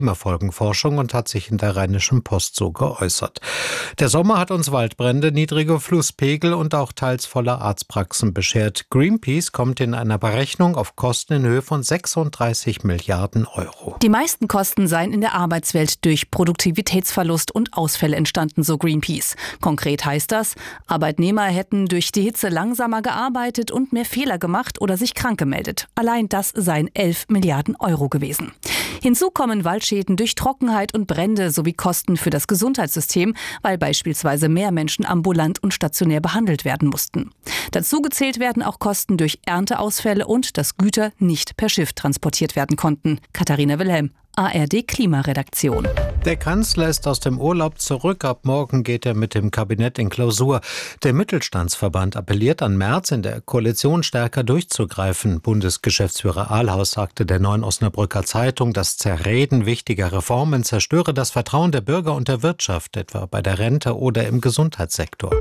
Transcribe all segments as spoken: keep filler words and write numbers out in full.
Klimafolgenforschung und hat sich in der Rheinischen Post so geäußert. Der Sommer hat uns Waldbrände, niedrige Flusspegel und auch teils volle Arztpraxen beschert. Greenpeace kommt in einer Berechnung auf Kosten in Höhe von sechsunddreißig Milliarden Euro. Die meisten Kosten seien in der Arbeitswelt durch Produktivitätsverlust und Ausfälle entstanden, so Greenpeace. Konkret heißt das, Arbeitnehmer hätten durch die Hitze langsamer gearbeitet und mehr Fehler gemacht oder sich krank gemeldet. Allein das seien elf Milliarden Euro gewesen. Hinzu kommen Waldschäden durch Trockenheit und Brände sowie Kosten für das Gesundheitssystem, weil beispielsweise mehr Menschen ambulant und stationär behandelt werden mussten. Dazu gezählt werden auch Kosten durch Ernteausfälle und dass Güter nicht per Schiff transportiert werden konnten. Katharina Wilhelm, A R D Klimaredaktion. Der Kanzler ist aus dem Urlaub zurück. Ab morgen geht er mit dem Kabinett in Klausur. Der Mittelstandsverband appelliert an Merz, in der Koalition stärker durchzugreifen. Bundesgeschäftsführer Ahlhaus sagte der Neuen Osnabrücker Zeitung, das Zerreden wichtiger Reformen zerstöre das Vertrauen der Bürger und der Wirtschaft, etwa bei der Rente oder im Gesundheitssektor.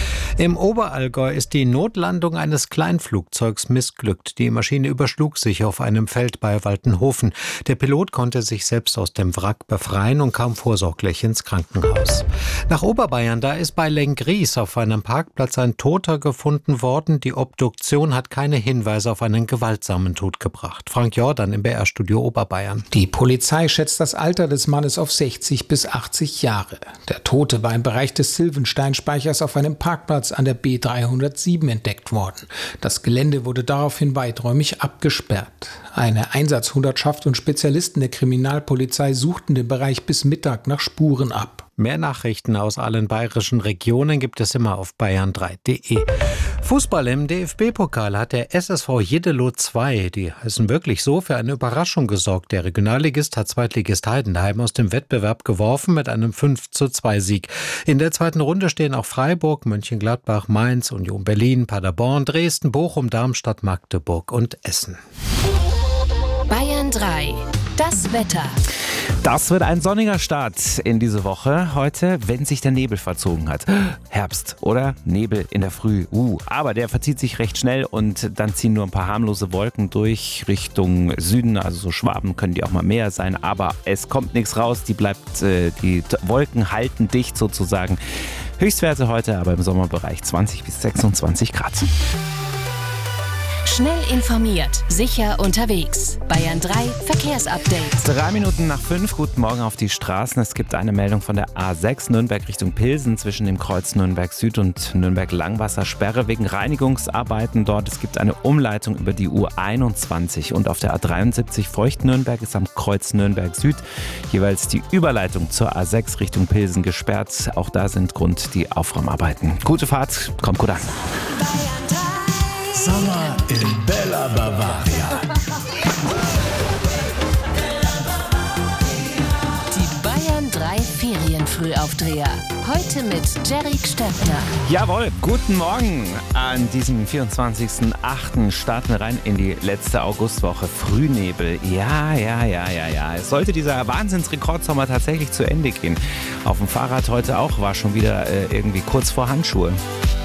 Im Oberallgäu ist die Notlandung eines Kleinflugzeugs missglückt. Die Maschine überschlug sich auf einem Feld bei Waltenhofen. Der Pilot konnte sich selbst aus dem Wrack befreien und kam vorsorglich ins Krankenhaus. Nach Oberbayern, da ist bei Lenggries auf einem Parkplatz ein Toter gefunden worden. Die Obduktion hat keine Hinweise auf einen gewaltsamen Tod gebracht. Frank Jordan im B R-Studio Oberbayern. Die Polizei schätzt das Alter des Mannes auf sechzig bis achtzig Jahre. Der Tote war im Bereich des Silvensteinspeichers auf einem Parkplatz an der B dreihundertsieben entdeckt worden. Das Gelände wurde daraufhin weiträumig abgesperrt. Eine Einsatzhundertschaft und Spezialisten der Kriminalpolizei suchten den Bereich bis Mittag nach Spuren ab. Mehr Nachrichten aus allen bayerischen Regionen gibt es immer auf bayern drei punkt de. Fußball im D F B-Pokal hat der S S V Jeddelo zwei, die heißen wirklich so, für eine Überraschung gesorgt. Der Regionalligist hat Zweitligist Heidenheim aus dem Wettbewerb geworfen mit einem fünf zu zwei Sieg. In der zweiten Runde stehen auch Freiburg, Mönchengladbach, Mainz, Union Berlin, Paderborn, Dresden, Bochum, Darmstadt, Magdeburg und Essen. Bayern drei. Das Wetter. Das wird ein sonniger Start in diese Woche heute, wenn sich der Nebel verzogen hat. Herbst oder Nebel in der Früh. Uh, aber der verzieht sich recht schnell und dann ziehen nur ein paar harmlose Wolken durch Richtung Süden. Also so Schwaben können die auch mal mehr sein, aber es kommt nichts raus. Die bleibt, äh, die Wolken halten dicht sozusagen. Höchstwerte heute aber im Sommerbereich zwanzig bis sechsundzwanzig Grad. Schnell informiert, sicher unterwegs. Bayern drei Verkehrsupdate. Drei Minuten nach fünf, guten Morgen auf die Straßen. Es gibt eine Meldung von der A sechs Nürnberg Richtung Pilsen zwischen dem Kreuz Nürnberg Süd und Nürnberg Langwasser. Sperre wegen Reinigungsarbeiten dort. Es gibt eine Umleitung über die U einundzwanzig und auf der A dreiundsiebzig Feucht Nürnberg ist am Kreuz Nürnberg Süd jeweils die Überleitung zur A sechs Richtung Pilsen gesperrt. Auch da sind Grund die Aufräumarbeiten. Gute Fahrt, kommt gut an. Sommer in Bella Bavaria. Die Bayern drei Ferienfrühaufdreher. Heute mit Jerry Stöckner. Jawohl, guten Morgen. An diesem vierundzwanzigsten achten starten wir rein in die letzte Augustwoche. Frühnebel. Ja, ja, ja, ja, ja. Es sollte dieser Wahnsinnsrekordsommer tatsächlich zu Ende gehen. Auf dem Fahrrad heute auch war schon wieder äh, irgendwie kurz vor Handschuhe.